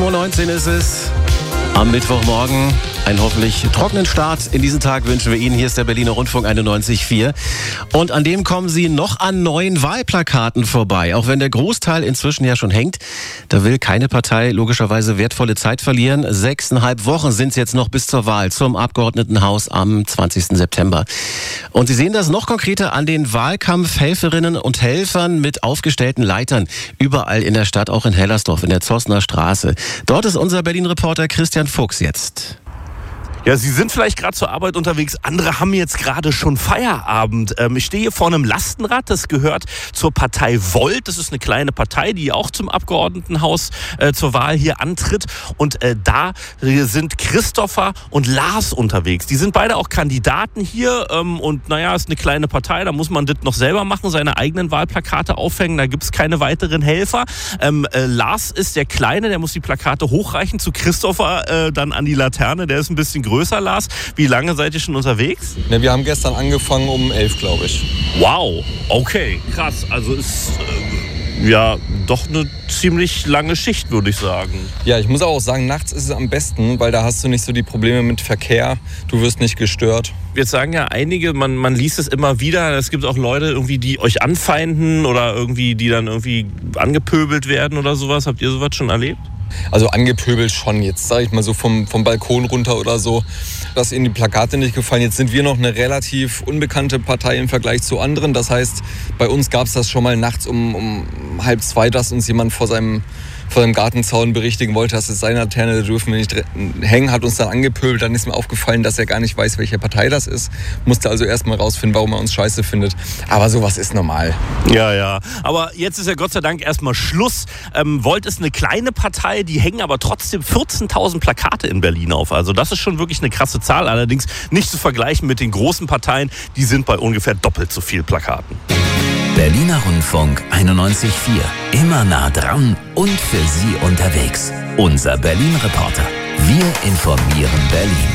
7:19 Uhr ist es. Am Mittwochmorgen einen hoffentlich trockenen Start in diesen Tag wünschen wir Ihnen. Hier ist der Berliner Rundfunk 91.4. Und an dem kommen Sie noch an neuen Wahlplakaten vorbei. Auch wenn der Großteil inzwischen ja schon hängt, da will keine Partei logischerweise wertvolle Zeit verlieren. 6,5 Wochen sind es jetzt noch bis zur Wahl zum Abgeordnetenhaus am 20. September. Und Sie sehen das noch konkreter an den Wahlkampfhelferinnen und Helfern mit aufgestellten Leitern. Überall in der Stadt, auch in Hellersdorf, in der Zossner Straße. Dort ist unser Berlin-Reporter Christian Fuchs jetzt. Ja, Sie sind vielleicht gerade zur Arbeit unterwegs, andere haben jetzt gerade schon Feierabend. Ich stehe hier vor einem Lastenrad, das gehört zur Partei Volt. Das ist eine kleine Partei, die auch zum Abgeordnetenhaus zur Wahl hier antritt. Und da sind Christopher und Lars unterwegs. Die sind beide auch Kandidaten hier. Und naja, ist eine kleine Partei, da muss man das noch selber machen, seine eigenen Wahlplakate aufhängen. Da gibt es keine weiteren Helfer. Lars ist der Kleine, der muss die Plakate hochreichen zu Christopher, dann an die Laterne. Der ist ein bisschen größer, Lars. Wie lange seid ihr schon unterwegs? Ne, wir haben gestern angefangen um 11, glaube ich. Wow, okay, krass. Also ist ja doch eine ziemlich lange Schicht, würde ich sagen. Ja, ich muss auch sagen, nachts ist es am besten, weil da hast du nicht so die Probleme mit Verkehr. Du wirst nicht gestört. Jetzt sagen ja einige, man liest es immer wieder, es gibt auch Leute, irgendwie, die euch anfeinden oder irgendwie, die dann irgendwie angepöbelt werden oder sowas. Habt ihr sowas schon erlebt? Also angepöbelt schon, jetzt sage ich mal so vom Balkon runter oder so, dass ihnen die Plakate nicht gefallen. Jetzt sind wir noch eine relativ unbekannte Partei im Vergleich zu anderen. Das heißt, bei uns gab es das schon mal nachts um 1:30, dass uns jemand vor seinem Gartenzaun berichtigen wollte, dass es seine Laterne, da dürfen wir nicht hängen, hat uns dann angepöbelt. Dann ist mir aufgefallen, dass er gar nicht weiß, welche Partei das ist. Musste also erst mal rausfinden, warum er uns scheiße findet. Aber sowas ist normal. Ja. Aber jetzt ist ja Gott sei Dank erstmal Schluss. Volt ist eine kleine Partei, die hängen aber trotzdem 14.000 Plakate in Berlin auf. Also das ist schon wirklich eine krasse Zahl. Allerdings nicht zu vergleichen mit den großen Parteien. Die sind bei ungefähr doppelt so viel Plakaten. Berliner Rundfunk 91.4. Immer nah dran und für Sie unterwegs. Unser Berlin-Reporter. Wir informieren Berlin.